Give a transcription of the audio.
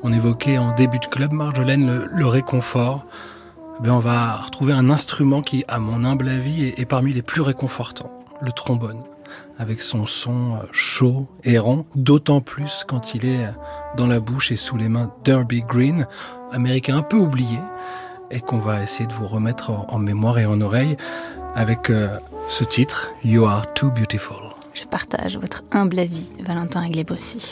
On évoquait en début de club, Marjolaine, le réconfort. On va retrouver un instrument qui, à mon humble avis, est parmi les plus réconfortants, le trombone, avec son son chaud et rond, d'autant plus quand il est dans la bouche et sous les mains d'Herbie Green, américain un peu oublié, et qu'on va essayer de vous remettre en mémoire et en oreille avec ce titre, You Are Too Beautiful. Je partage votre humble avis, Valentin Aglebossi.